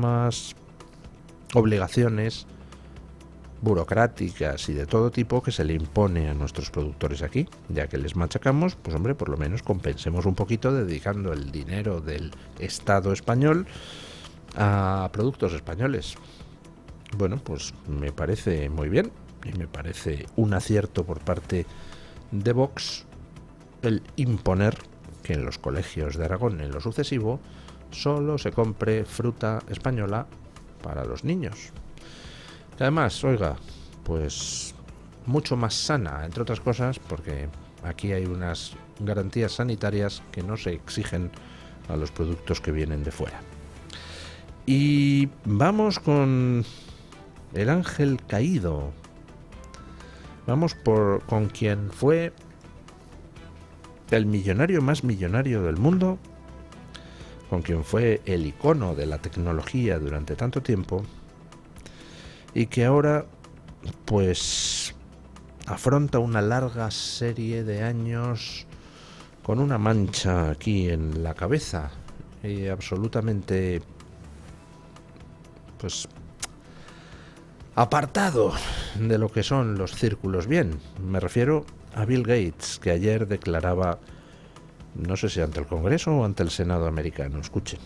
normas, obligaciones burocráticas y de todo tipo que se le impone a nuestros productores aquí. Ya que les machacamos, pues hombre, por lo menos compensemos un poquito dedicando el dinero del Estado español a productos españoles. Bueno, pues me parece muy bien y me parece un acierto por parte de Vox el imponer que en los colegios de Aragón en lo sucesivo solo se compre fruta española para los niños. Que además, oiga, pues mucho más sana, entre otras cosas, porque aquí hay unas garantías sanitarias que no se exigen a los productos que vienen de fuera. Y vamos con el ángel caído. Vamos con quien fue el millonario más millonario del mundo, con quien fue el icono de la tecnología durante tanto tiempo, y que ahora pues afronta una larga serie de años con una mancha aquí en la cabeza y absolutamente pues apartado de lo que son los círculos bien. Me refiero a Bill Gates, que ayer declaraba, no sé si ante el Congreso o ante el Senado americano. Escuchen.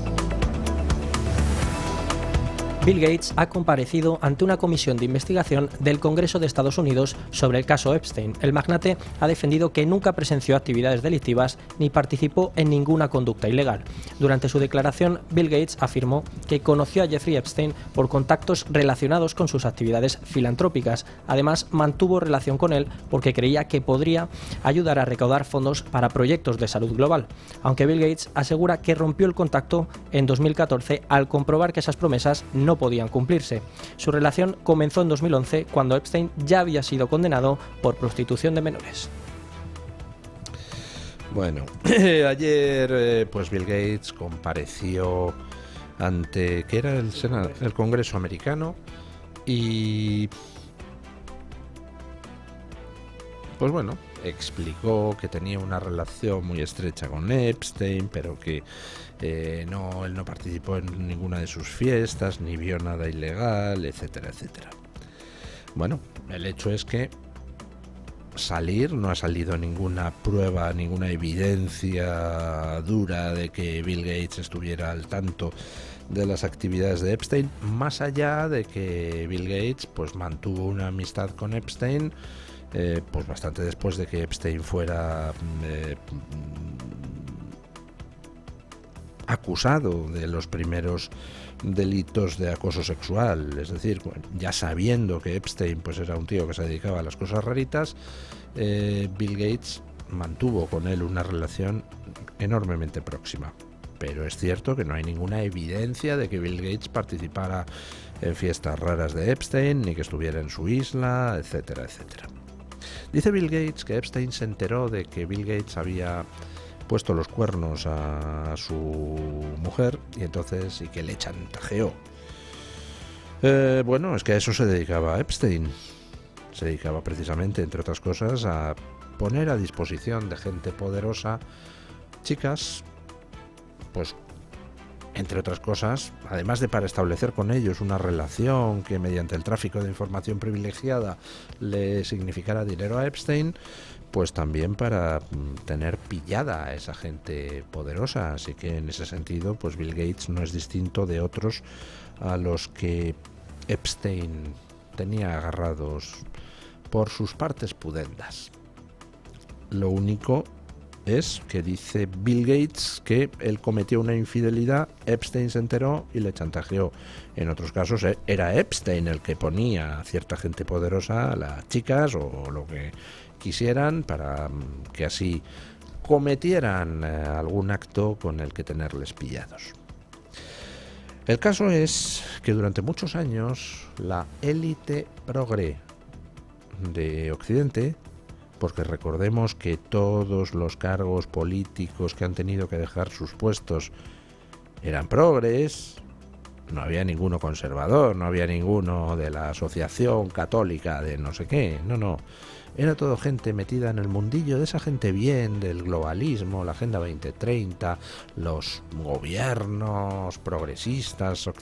Bill Gates ha comparecido ante una comisión de investigación del Congreso de Estados Unidos sobre el caso Epstein. El magnate ha defendido que nunca presenció actividades delictivas ni participó en ninguna conducta ilegal. Durante su declaración, Bill Gates afirmó que conoció a Jeffrey Epstein por contactos relacionados con sus actividades filantrópicas. Además, mantuvo relación con él porque creía que podría ayudar a recaudar fondos para proyectos de salud global. Aunque Bill Gates asegura que rompió el contacto en 2014 al comprobar que esas promesas no podían cumplirse. Su relación comenzó en 2011 cuando Epstein ya había sido condenado por prostitución de menores. Bueno, ayer pues Bill Gates compareció ante, ¿qué era? El Congreso americano, y pues bueno, explicó que tenía una relación muy estrecha con Epstein, pero que él no participó en ninguna de sus fiestas, ni vio nada ilegal, etcétera, etcétera. Bueno, el hecho es que no ha salido ninguna prueba, ninguna evidencia dura de que Bill Gates estuviera al tanto de las actividades de Epstein, más allá de que Bill Gates pues mantuvo una amistad con Epstein pues bastante después de que Epstein fuera acusado de los primeros delitos de acoso sexual. Es decir, ya sabiendo que Epstein pues era un tío que se dedicaba a las cosas raritas, Bill Gates mantuvo con él una relación enormemente próxima. Pero es cierto que no hay ninguna evidencia de que Bill Gates participara en fiestas raras de Epstein, ni que estuviera en su isla, etcétera, etcétera. Dice Bill Gates que Epstein se enteró de que Bill Gates había puesto los cuernos a su mujer y que le chantajeó. Bueno, es que a eso se dedicaba Epstein. Se dedicaba precisamente, entre otras cosas, a poner a disposición de gente poderosa chicas, pues entre otras cosas, además de para establecer con ellos una relación que mediante el tráfico de información privilegiada le significara dinero a Epstein, pues también para tener pillada a esa gente poderosa. Así que en ese sentido, pues Bill Gates no es distinto de otros a los que Epstein tenía agarrados por sus partes pudendas. Lo único es que dice Bill Gates que él cometió una infidelidad, Epstein se enteró y le chantajeó. En otros casos era Epstein el que ponía a cierta gente poderosa, a las chicas o lo que quisieran, para que así cometieran algún acto con el que tenerles pillados. El caso es que durante muchos años la élite progre de Occidente, porque recordemos que todos los cargos políticos que han tenido que dejar sus puestos eran progres, no había ninguno conservador, no había ninguno de la asociación católica de no sé qué, no, era todo gente metida en el mundillo de esa gente bien, del globalismo, la Agenda 2030, los gobiernos progresistas